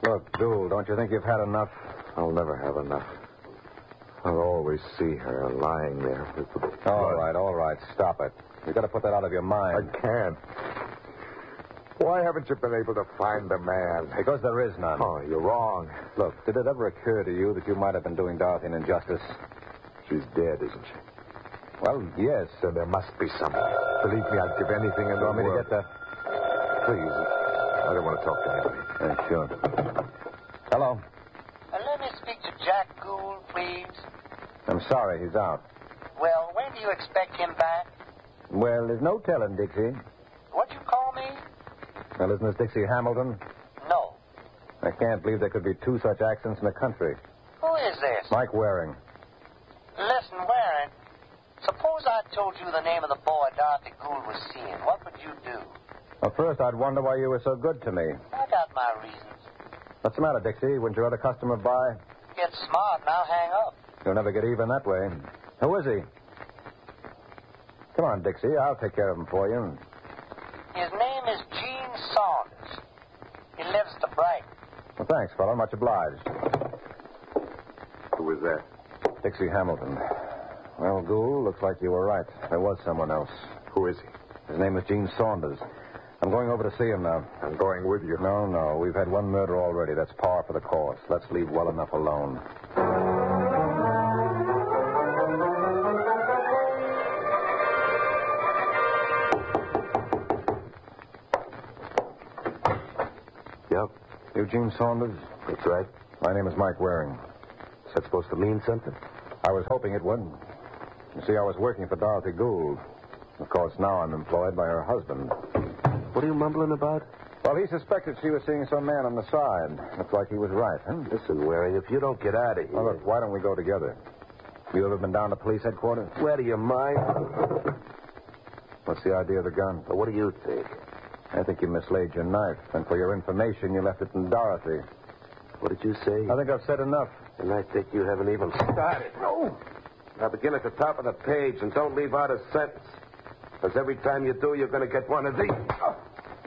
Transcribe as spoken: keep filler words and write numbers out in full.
Look, Gould, don't you think you've had enough? I'll never have enough. I'll always see her lying there with the blood. All right, all right. Stop it. You've got to put that out of your mind. I can't. Why haven't you been able to find the man? Because there is none. Oh, you're wrong. Look, did it ever occur to you that you might have been doing Dorothy an injustice? She's dead, isn't she? Well, yes. So there must be something. Believe me, I'd give anything in You the want me to world. get that? Please. I don't want to talk to anybody. Yeah, sure. Hello. Uh, let me speak to Jack Gould, please. I'm sorry, he's out. Well, when do you expect him back? Well, there's no telling, Dixie. What'd you call me? Now, isn't this Dixie Hamilton? No. I can't believe there could be two such accents in the country. Who is this? Mike Waring. Listen, Warren. Suppose I told you the name of the boy Dorothy Gould was seeing. What would you do? Well, first, I'd wonder why you were so good to me. I got my reasons. What's the matter, Dixie? Wouldn't your other customer buy? Get smart and I'll hang up. You'll never get even that way. Who is he? Come on, Dixie. I'll take care of him for you. His name is Gene Saunders. He lives at the Brighton. Well, thanks, fella. Much obliged. Who is that? Dixie Hamilton. Well, Gould, looks like you were right. There was someone else. Who is he? His name is Gene Saunders. I'm going over to see him now. I'm going with you. No, no. We've had one murder already. That's par for the course. Let's leave well enough alone. Yep, You Gene Saunders? that's right. My name is Mike Waring. Is that supposed to mean something? I was hoping it would. You see, I was working for Dorothy Gould. Of course, now I'm employed by her husband. What are you mumbling about? Well, he suspected she was seeing some man on the side. Looks like he was right, huh? Listen, Waring, if you don't get out of here... Well, look, why don't we go together? You ever been down to police headquarters? Where do you mind? What's the idea of the gun? Well, what do you think? I think you mislaid your knife. And for your information, you left it in Dorothy. What did you say? I think I've said enough. And I think you haven't even started. No. Now begin at the top of the page and don't leave out a sentence. Because every time you do, you're going to get one of these. Oh.